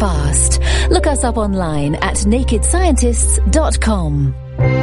fast. Look us up online at nakedscientists.com.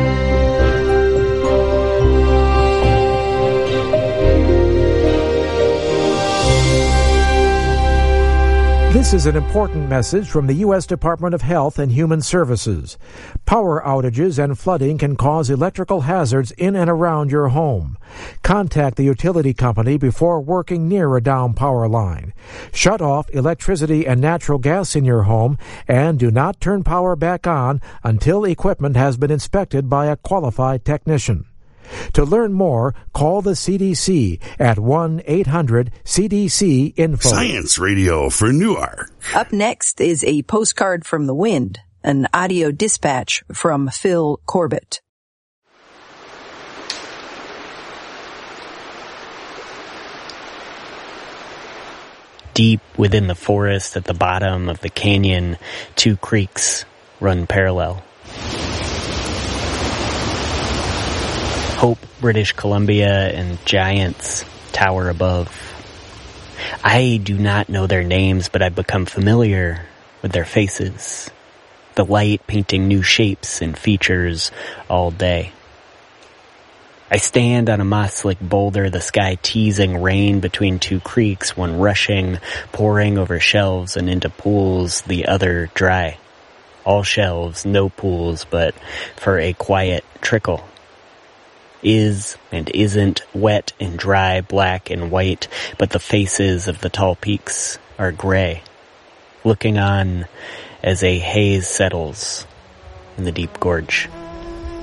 This is an important message from the U.S. Department of Health and Human Services. Power outages and flooding can cause electrical hazards in and around your home. Contact the utility company before working near a down power line. Shut off electricity and natural gas in your home and do not turn power back on until equipment has been inspected by a qualified technician. To learn more, call the CDC at 1-800-CDC-INFO. Science Radio for Newark. Up next is a postcard from the wind, an audio dispatch from Phil Corbett. Deep within the forest at the bottom of the canyon, two creeks run parallel. Hope, British Columbia, and Giants tower above. I do not know their names, but I've become familiar with their faces. The light painting new shapes and features all day. I stand on a moss-slick boulder, the sky teasing rain between two creeks, one rushing, pouring over shelves and into pools, the other dry. All shelves, no pools, but for a quiet trickle. Is and isn't, wet and dry, black and white, but the faces of the tall peaks are gray, looking on as a haze settles in the deep gorge.